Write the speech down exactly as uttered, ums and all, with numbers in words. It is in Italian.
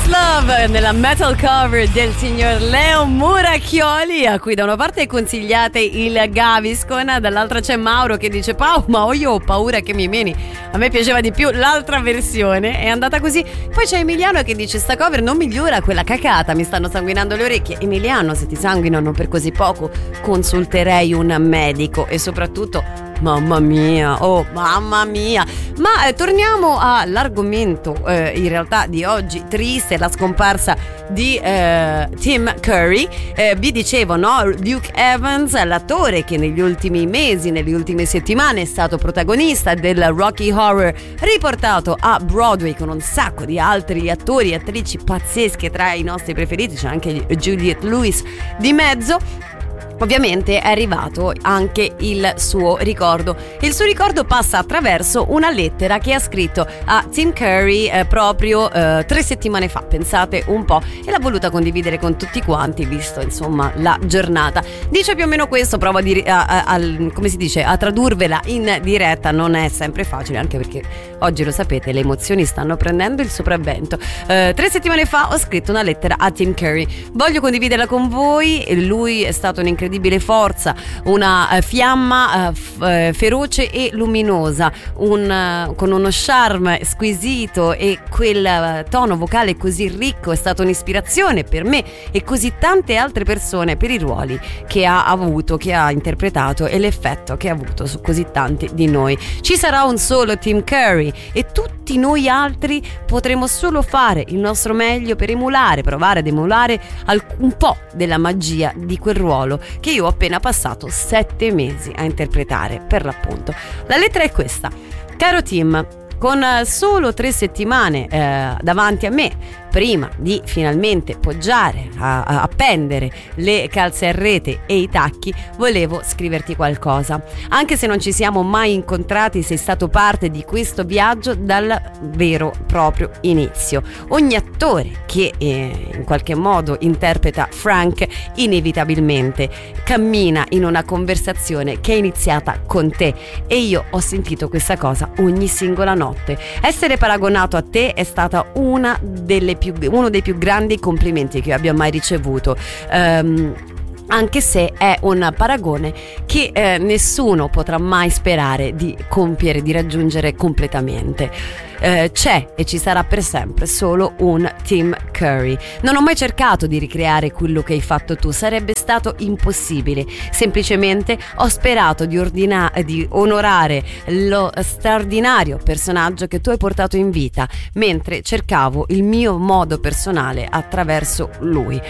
Love nella metal cover del signor Leo Muracchioli, a cui da una parte consigliate il Gaviscon, dall'altra c'è Mauro che dice: Pau, ma io ho paura che mi meni. A me piaceva di più l'altra versione, è andata così. Poi c'è Emiliano che dice: sta cover non migliora quella cacata, mi stanno sanguinando le orecchie. Emiliano, se ti sanguinano per così poco, consulterei un medico. E soprattutto, mamma mia, oh mamma mia. Ma eh, torniamo all'argomento eh, in realtà di oggi triste, la scomparsa di eh, Tim Curry. Eh, vi dicevo, no? Luke Evans, l'attore che negli ultimi mesi, nelle ultime settimane è stato protagonista del Rocky Horror, riportato a Broadway con un sacco di altri attori e attrici pazzesche. Tra i nostri preferiti c'è anche Juliette Lewis di mezzo. Ovviamente è arrivato anche il suo ricordo. Il suo ricordo passa attraverso una lettera che ha scritto a Tim Curry eh, proprio eh, tre settimane fa, pensate un po', e l'ha voluta condividere con tutti quanti, visto insomma la giornata. Dice più o meno questo, provo a, dire, a, a, a, come si dice, a tradurvela in diretta, non è sempre facile, anche perché oggi lo sapete, le emozioni stanno prendendo il sopravvento. Eh, tre settimane fa ho scritto una lettera a Tim Curry, voglio condividerla con voi. Lui è stato un incredibile forza, una uh, fiamma uh, f- uh, feroce e luminosa, un, uh, con uno charme squisito, e quel uh, tono vocale così ricco è stato un'ispirazione per me e così tante altre persone per i ruoli che ha avuto, che ha interpretato, e l'effetto che ha avuto su così tanti di noi. Ci sarà un solo Tim Curry e tutti noi altri potremo solo fare il nostro meglio per emulare, provare ad emulare alc- un po' della magia di quel ruolo che io ho appena passato sette mesi a interpretare, per l'appunto. La lettera è questa: caro Tim, con solo tre settimane eh, davanti a me, prima di finalmente poggiare, a, a appendere le calze a rete e i tacchi, volevo scriverti qualcosa. Anche se non ci siamo mai incontrati, sei stato parte di questo viaggio dal vero proprio inizio. Ogni attore che eh, in qualche modo interpreta Frank inevitabilmente cammina in una conversazione che è iniziata con te, e io ho sentito questa cosa ogni singola notte. Essere paragonato a te è stata una delle più, uno dei più grandi complimenti che io abbia mai ricevuto. Um, anche se è un paragone che eh, nessuno potrà mai sperare di compiere, di raggiungere completamente. Eh, c'è e ci sarà per sempre solo un Tim Curry. Non ho mai cercato di ricreare quello che hai fatto tu, sarebbe stato impossibile. Semplicemente ho sperato di, ordina- di onorare lo straordinario personaggio che tu hai portato in vita, mentre cercavo il mio modo personale attraverso lui.